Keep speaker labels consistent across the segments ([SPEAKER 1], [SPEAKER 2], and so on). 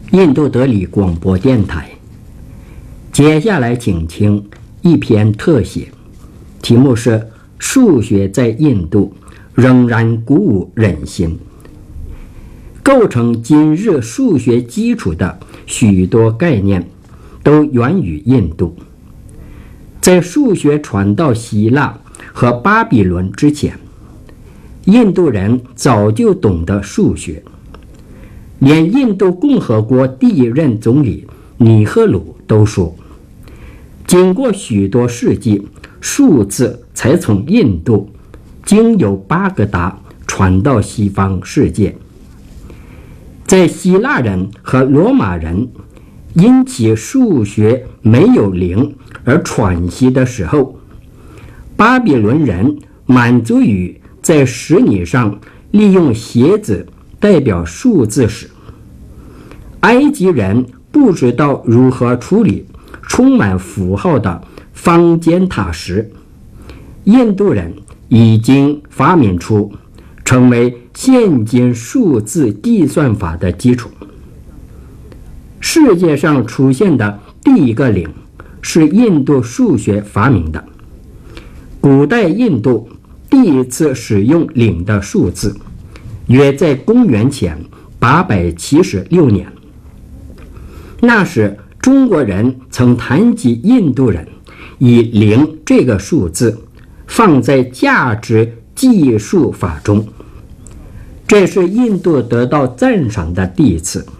[SPEAKER 1] 印度德里广播电台。接下来请听一篇特写，题目是数学在印度仍然鼓舞人心。构成今日数学基础的许多概念都源于印度。在数学传到希腊和巴比伦之前，印度人早就懂得数学，连印度共和国第一任总理尼赫鲁都说，经过许多世纪，数字才从印度经由巴格达传到西方世界。在希腊人和罗马人因其数学没有零而喘息的时候，巴比伦人满足于在石泥上利用鞋子代表数字时，埃及人不知道如何处理充满符号的方尖塔时，印度人已经发明出成为现今数字计算法的基础。世界上出现的第一个零是印度数学发明的。古代印度第一次使用零的数字约在公元前876年。那时中国人曾谈及印度人以零这个数字放在价值计数法中，这是印度得到赞赏的第一次。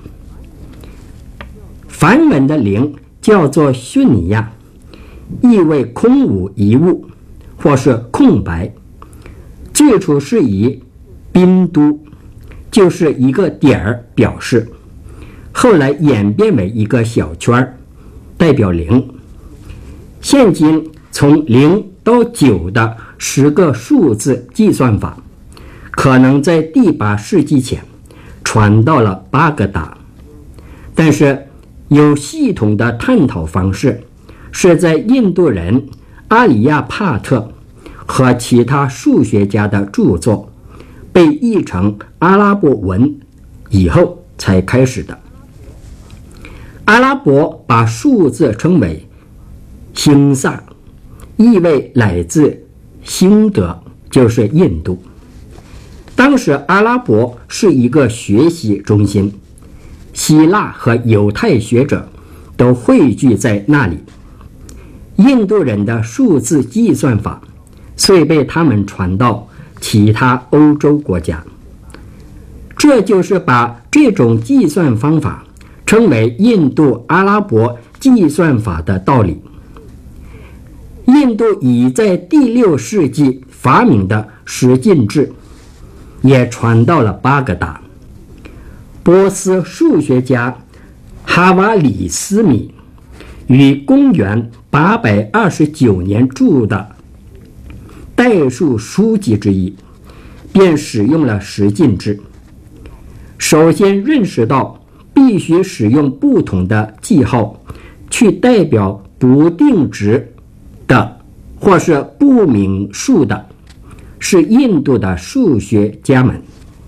[SPEAKER 1] 梵文的零叫做虚尼亚，意为空无一物或是空白，最初是以宾都，就是一个点儿表示，后来演变为一个小圈，代表零。现今从0到9的10个数字计算法，可能在第8世纪前传到了巴格达，但是有系统的探讨方式是在印度人阿里亚帕特和其他数学家的著作被译成阿拉伯文以后才开始的。阿拉伯把数字称为星萨，意味来自星德，就是印度。当时阿拉伯是一个学习中心，希腊和犹太学者都汇聚在那里。印度人的数字计算法遂被他们传到其他欧洲国家，这就是把这种计算方法称为印度阿拉伯计算法的道理。印度已在第6世纪发明的十进制也传到了巴格达。波斯数学家哈瓦里斯米于公元829年著的代数书籍之一便使用了十进制。首先认识到必须使用不同的记号去代表不定值的或是不明数的，是印度的数学家们。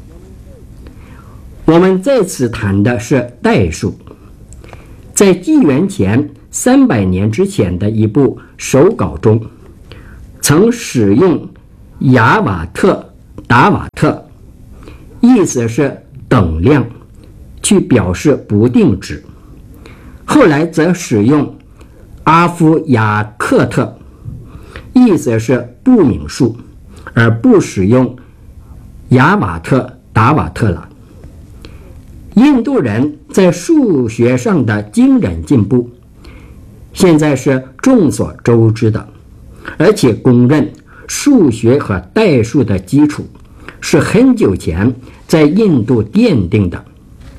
[SPEAKER 1] 我们在此谈的是代数。在纪元前300年之前的一部手稿中，曾使用亚瓦特、达瓦特，意思是等量，去表示不定值。后来则使用阿夫亚克特，意思是不明数，而不使用亚瓦特、达瓦特了。印度人在数学上的惊人进步，现在是众所周知的，而且公认数学和代数的基础是很久前在印度奠定的。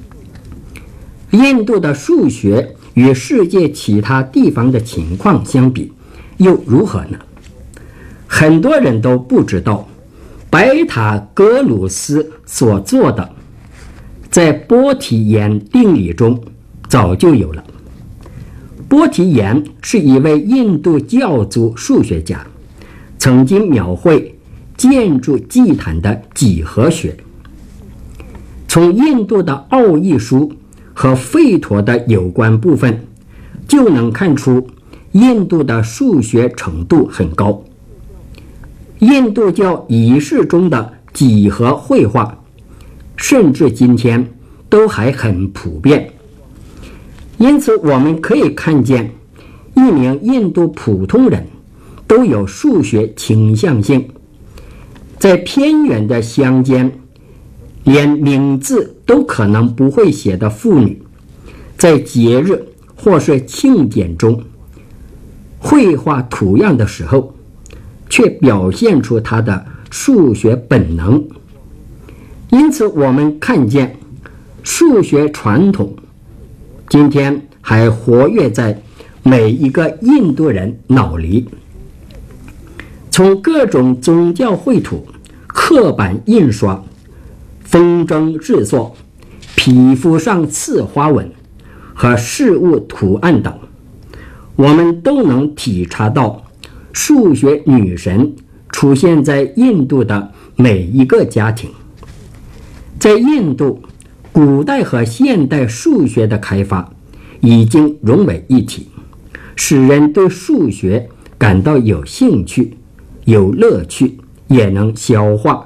[SPEAKER 1] 印度的数学与世界其他地方的情况相比又如何呢？很多人都不知道，白塔格鲁斯所做的在波提延定理中早就有了。波提延是一位印度教族数学家，曾经描绘建筑祭坛的几何学。从印度的奥义书和吠陀的有关部分，就能看出印度的数学程度很高。印度教仪式中的几何绘画，甚至今天都还很普遍。因此我们可以看见，一名印度普通人都有数学倾向性。在偏远的乡间，连名字都可能不会写的妇女，在节日或是庆典中绘画图样的时候，却表现出她的数学本能。因此我们看见数学传统今天还活跃在每一个印度人脑里。从各种宗教绘图、刻板印刷、风筝制作、皮肤上刺花纹和事物图案等，我们都能体察到数学女神出现在印度的每一个家庭。在印度，古代和现代数学的开发已经融为一体，使人对数学感到有兴趣、有乐趣，也能消化。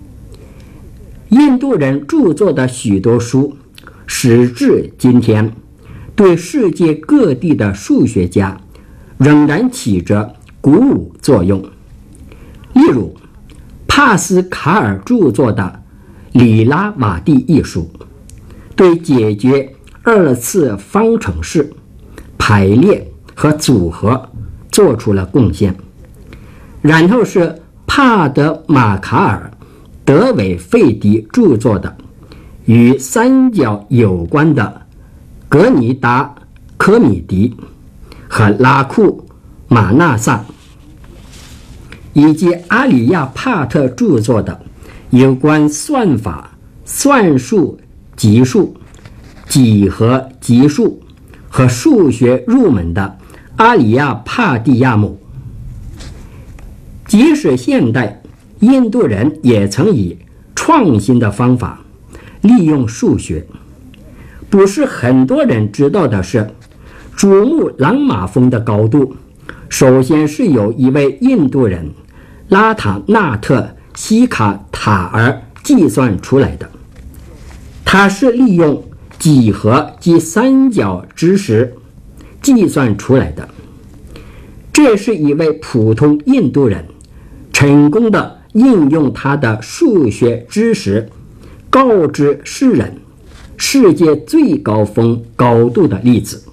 [SPEAKER 1] 印度人著作的许多书，时至今天，对世界各地的数学家仍然起着鼓舞作用。例如，帕斯卡尔著作的里拉瓦蒂一书，对解决二次方程式、排列和组合做出了贡献。然后是帕德马卡尔德韦费迪著作的与三角有关的格尼达科米迪和拉库马纳萨，以及阿里亚帕特著作的有关算法、算术、级数、几何级数和数学入门的阿里亚帕蒂亚姆。即使现代，印度人也曾以创新的方法利用数学。不是很多人知道的是，珠穆朗玛峰的高度首先是由一位印度人拉塔纳特西卡塔尔计算出来的。他是利用几何及三角知识计算出来的。这是一位普通印度人成功的应用他的数学知识告知世人世界最高峰高度的例子。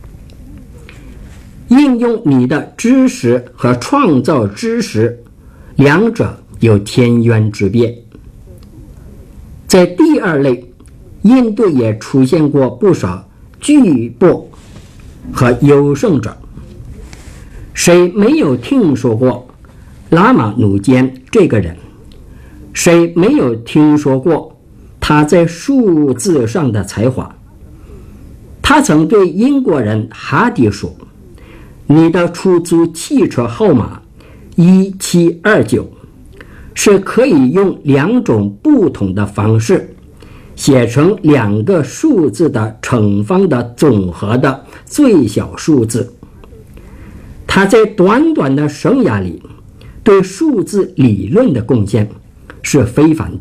[SPEAKER 1] 应用你的知识和创造知识，两者有天渊之别。在第二类，印度也出现过不少巨擘和优胜者。谁没有听说过拉玛努坚这个人？谁没有听说过他在数字上的才华？他曾对英国人哈迪说，你的出租汽车号码1729是可以用两种不同的方式写成两个数字的乘方的总和的最小数字。他在短短的生涯里对数字理论的贡献是非凡的。